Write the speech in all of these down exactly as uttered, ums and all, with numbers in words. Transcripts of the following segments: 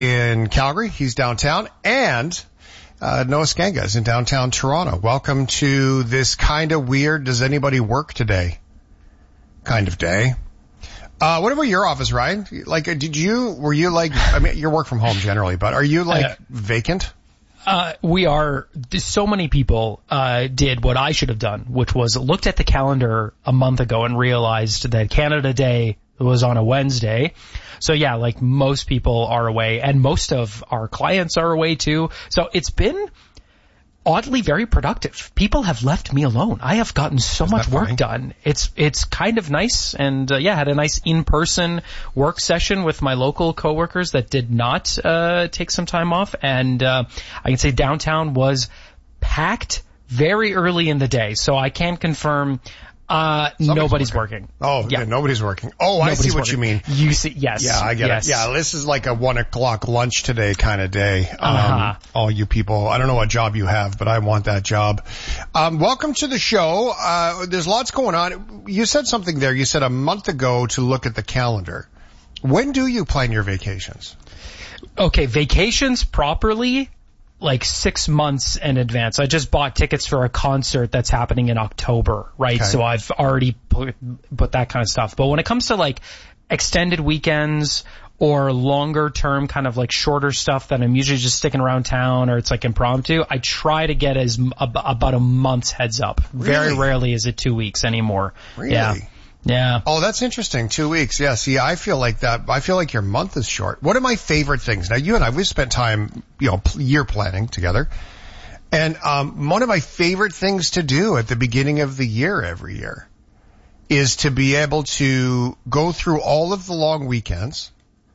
in Calgary. He's downtown. And uh, Noah Skanga is in downtown Toronto. Welcome to this kind of weird, does anybody work today kind of day. Uh, what about your office, Ryan? Like, did you, were you like, I mean, you work from home generally, but are you like uh, vacant? Uh, we are, so many people, uh, did what I should have done, which was looked at the calendar a month ago and realized that Canada Day was on a Wednesday. So yeah, like most people are away and most of our clients are away too. So it's been oddly very productive. People have left me alone. I have gotten so Isn't much work funny? done. It's it's kind of nice, and uh, yeah, had a nice in-person work session with my local coworkers that did not uh take some time off, and uh I can say downtown was packed very early in the day, so I can confirm Uh, nobody's working. working. Oh, yeah. yeah, nobody's working. Oh, nobody's I see what working. you mean. You see, yes. Yeah, I get yes. it. Yeah, this is like a one o'clock lunch today kind of day. Um, uh-huh. All you people, I don't know what job you have, but I want that job. Um, welcome to the show. Uh, there's lots going on. You said something there. You said a month ago to look at the calendar. When do you plan your vacations? Okay, vacations properly, like six months in advance. I just bought tickets for a concert that's happening in October, right? Okay. So I've already put, put that kind of stuff. But when it comes to like extended weekends or longer term kind of like shorter stuff that I'm usually just sticking around town or it's like impromptu, I try to get as about a month's heads up. Really? Very rarely is it two weeks anymore. Really? Yeah. Yeah. Oh, that's interesting. Two weeks. Yeah. See, I feel like that. I feel like your month is short. One of my favorite things. Now, you and I, we've spent time, you know, year planning together. And, um, one of my favorite things to do at the beginning of the year every year is to be able to go through all of the long weekends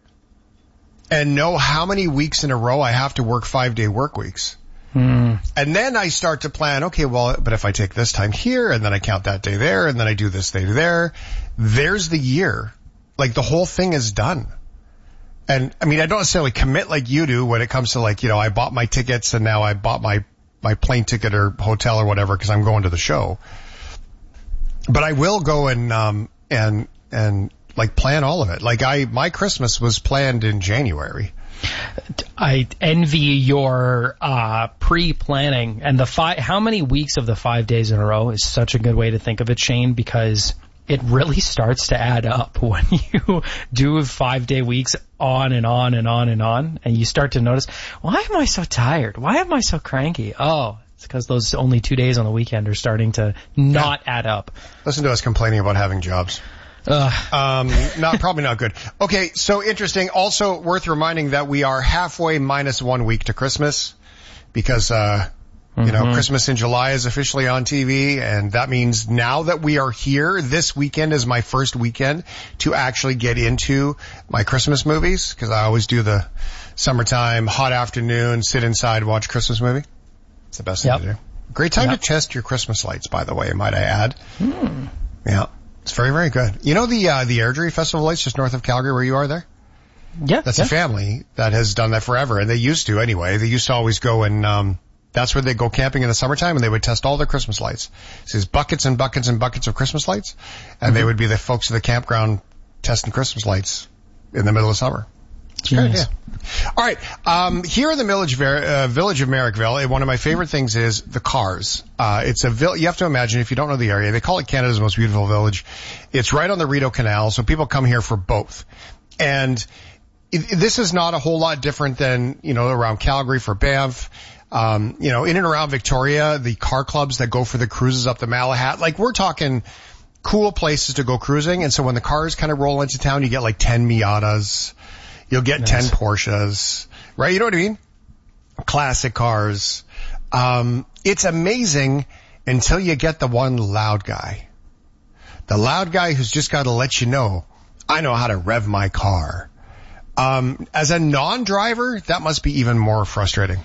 and know how many weeks in a row I have to work five day work weeks. Mm. And then I start to plan, okay, well, but if I take this time here and then I count that day there and then I do this day there, there's the year. Like the whole thing is done. And I mean, I don't necessarily commit like you do when it comes to like, you know, I bought my tickets and now I bought my, my plane ticket or hotel or whatever because I'm going to the show. But I will go and, um, and, and like plan all of it. Like I, my Christmas was planned in January. I envy your uh pre-planning and the five. How many weeks of the five days in a row is such a good way to think of it, Shane, because it really starts to add up when you do five day weeks on and on and on and on, and you start to notice, why am I so tired? Why am I so cranky? Oh, it's because those only two days on the weekend are starting to not yeah. add up. Listen to us complaining about having jobs. Uh, um, not, probably not good. Okay. So interesting. Also worth reminding that we are halfway minus one week to Christmas because, uh, you mm-hmm. know, Christmas in July is officially on T V. And that means now that we are here, this weekend is my first weekend to actually get into my Christmas movies because I always do the summertime, hot afternoon, sit inside, watch Christmas movie. It's the best thing yep. to do. Great time yep. to test your Christmas lights, by the way, might I add. Hmm. Yeah. It's very, very good. You know the, uh, the Airdrie Festival lights just north of Calgary where you are there? Yeah. That's yeah. a family that has done that forever, and they used to anyway. They used to always go and, um, that's where they go camping in the summertime and they would test all their Christmas lights. So there's buckets and buckets and buckets of Christmas lights, and mm-hmm. they would be the folks at the campground testing Christmas lights in the middle of summer. Good, yeah. All right. Um, here in the village of, uh, village of Merrickville, one of my favorite things is the cars. Uh, it's a vill- you have to imagine, if you don't know the area, they call it Canada's most beautiful village. It's right on the Rideau Canal, so people come here for both. And it, this is not a whole lot different than, you know, around Calgary for Banff. Um, you know, in and around Victoria, the car clubs that go for the cruises up the Malahat. Like, we're talking cool places to go cruising. And so when the cars kind of roll into town, you get like ten Miatas. You'll get nice. ten Porsches, right? You know what I mean? Classic cars. Um, it's amazing until you get the one loud guy. The loud guy who's just got to let you know, I know how to rev my car. Um, as a non-driver, that must be even more frustrating.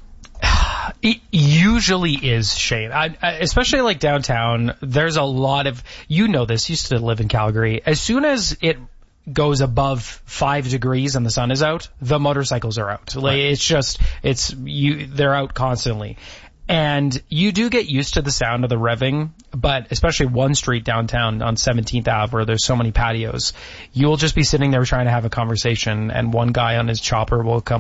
It usually is, Shane. I, I, especially like downtown, there's a lot of, you know this, used to live in Calgary. As soon as it goes above five degrees and the sun is out, the motorcycles are out. Like, right. It's just, it's, you, they're out constantly. And you do get used to the sound of the revving, but especially one street downtown on seventeenth Avenue where there's so many patios, you'll just be sitting there trying to have a conversation and one guy on his chopper will come